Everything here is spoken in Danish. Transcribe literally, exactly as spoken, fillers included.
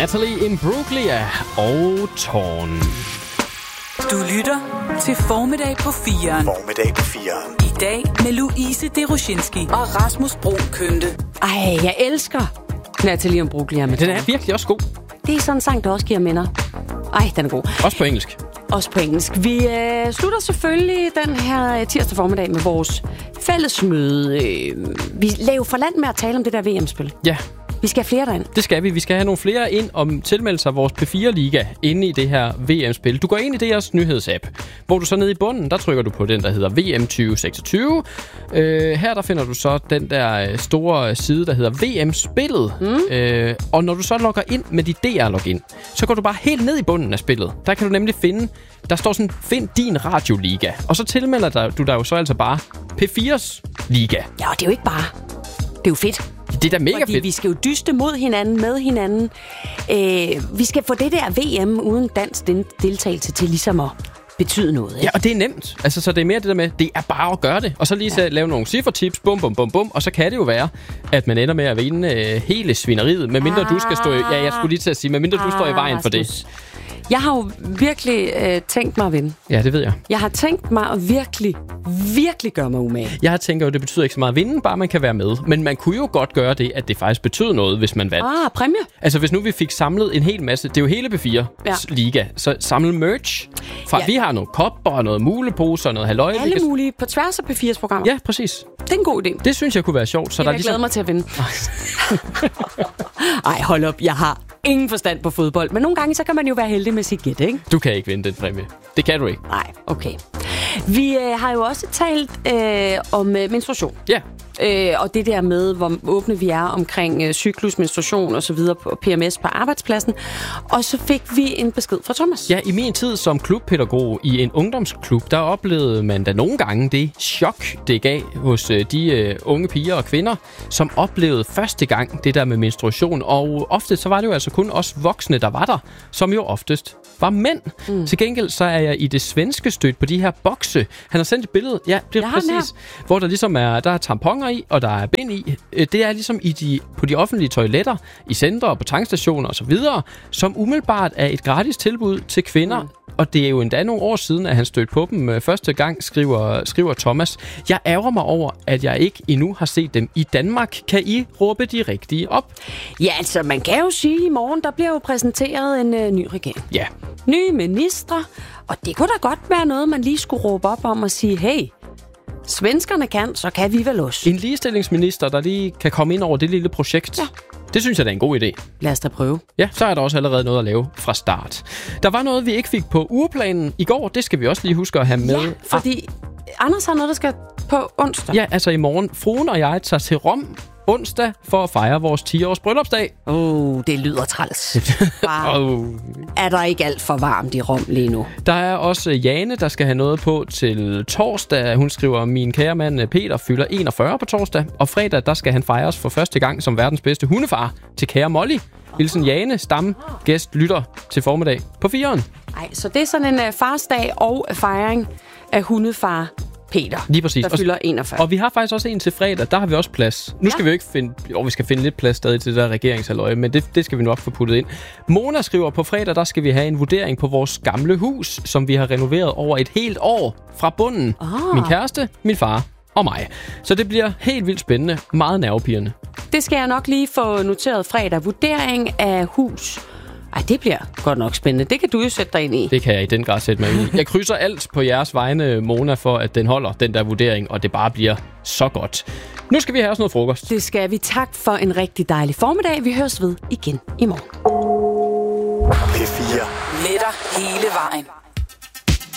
Natalie Imbruglia og Torn. Du lytter til Formiddag på firen. Formiddag på firen. I dag med Louise Deroshinski og Rasmus Bro Kønte. Ej, jeg elsker Natalie Imbruglia. Den er virkelig også god. Det er sådan en sang, der også giver minder. Ej, den er god. Også på engelsk. Også på engelsk. Vi øh, slutter selvfølgelig den her tirsdag formiddag med vores fællesmøde. Øh, vi laver for land med at tale om det der V M-spil. Ja. Vi skal have flere derind. Det skal vi. Vi skal have nogle flere ind om tilmelde sig vores P fire Liga inde i det her V M-spil. Du går ind i D R's nyhedsapp, hvor du så nede i bunden, der trykker du på den, der hedder V M tyve seksogtyve. Øh, her der finder du så den der store side, der hedder V M-spillet. Mm. Øh, og når du så logger ind med dit D R-login, så går du bare helt ned i bunden af spillet. Der kan du nemlig finde, der står sådan, find din radioliga. Og så tilmelder du dig jo så altså bare P fires Liga. Ja, og det er jo ikke bare. Det er jo fedt. Det er da mega Fordi fedt. vi skal jo dyste mod hinanden, med hinanden. Øh, vi skal få det der V M uden dansk deltagelse til ligesom at betyde noget. Ikke? Ja, og det er nemt. Altså, så det er mere det der med, det er bare at gøre det. Og så lige så ja. lave nogle cifretips, bum, bum, bum, bum. Og så kan det jo være, at man ender med at vinde øh, hele svineriet. Medmindre ah, du skal stå i, ja, jeg skulle lige til at sige, medmindre ah, du står i vejen for det. Jeg har jo virkelig øh, tænkt mig at vinde. Ja, det ved jeg. Jeg har tænkt mig at virkelig, virkelig gøre mig umage. Jeg tænker jo, det betyder ikke så meget at vinde, bare man kan være med. Men man kunne jo godt gøre det, at det faktisk betød noget, hvis man vandt. Ah, præmie. Altså, hvis nu vi fik samlet en hel masse, det er jo hele P fire ja. Liga, så samle merch. Fra, ja. Vi har nogle kopper og noget muleposer og noget halløj. Alle mulige på tværs af P fires programmer. Ja, præcis. Det er en god idé. Det synes jeg kunne være sjovt. Så det der jeg ligesom... glæder mig til at vinde. Ej, hold op. Jeg har ingen forstand på fodbold. Men nogle gange, så kan man jo være heldig med sit gæt, ikke? Du kan ikke vinde den præmie. Det kan du ikke. Nej, okay. Vi øh, har jo også talt øh, om øh, menstruation. Ja. Øh, og det der med, hvor åbne vi er omkring øh, cyklus, menstruation og så videre på P M S på arbejdspladsen. Og så fik vi en besked fra Thomas. Ja, i min tid som klubpædagog i en ungdomsklub, der oplevede man da nogle gange det chok, det gav hos øh, de øh, unge piger og kvinder, som oplevede første gang det der med menstruation. Og ofte så var det jo altså kun os voksne, der var der, som jo oftest var mænd. Mm. Til gengæld så er jeg i det svenske stødt på de her bokse. Han har sendt et billede, ja, det er præcis, hvor der ligesom er, der er tamponer i, og der er bind i. Det er ligesom i de, på de offentlige toiletter, i centre og på tankstationer og så videre, som umiddelbart er et gratis tilbud til kvinder. Mm. Og det er jo endda nogle år siden, at han stødte på dem første gang, skriver, skriver Thomas. Jeg ærger mig over, at jeg ikke endnu har set dem i Danmark. Kan I råbe de rigtige op? Ja, altså man kan jo sige, at i morgen der bliver jo præsenteret en øh, ny regering. Ja. Nye ministre, og det kunne da godt være noget, man lige skulle råbe op om og sige, hey, svenskerne kan, så kan vi vel også. En ligestillingsminister, der lige kan komme ind over det lille projekt. Ja. Det synes jeg, det er en god idé. Lad os da prøve. Ja, så er der også allerede noget at lave fra start. Der var noget, vi ikke fik på ugeplanen i går. Det skal vi også lige huske at have med. Ja, fordi ah. Anders har noget, der skal på onsdag. Ja, altså i morgen. Fruen og jeg tager til Rom onsdag for at fejre vores ti-års bryllupsdag. Åh, oh, det lyder træls. oh. Er der ikke alt for varmt i Rom lige nu? Der er også Jane, der skal have noget på til torsdag. Hun skriver, min kære mand Peter fylder enogfyrre på torsdag. Og fredag, der skal han fejres for første gang som verdens bedste hundefar til kære Molly. Hilsen Jane, stamme, gæst, lytter til formiddag på firen. Nej, så det er sådan en uh, farsdag og fejring af hundefar Peter, lige præcis. Der fylder enogfyrre. Og vi har faktisk også en til fredag, der har vi også plads. Nu ja. skal vi jo ikke finde, jo, vi skal finde lidt plads stadig til det der regeringshalløje, men det, det skal vi nok få puttet ind. Mona skriver, på fredag, der skal vi have en vurdering på vores gamle hus, som vi har renoveret over et helt år fra bunden. Oh. Min kæreste, min far og mig. Så det bliver helt vildt spændende, meget nervepirrende. Det skal jeg nok lige få noteret fredag. Vurdering af hus. Ej, det bliver godt nok spændende. Det kan du jo sætte dig ind i. Det kan jeg i den grad sætte mig ind i. Jeg krydser alt på jeres vegne, Mona, for at den holder, den der vurdering, og det bare bliver så godt. Nu skal vi have os noget frokost. Det skal vi. Tak for en rigtig dejlig formiddag. Vi høres ved igen i morgen. P fire. Med dig hele vejen.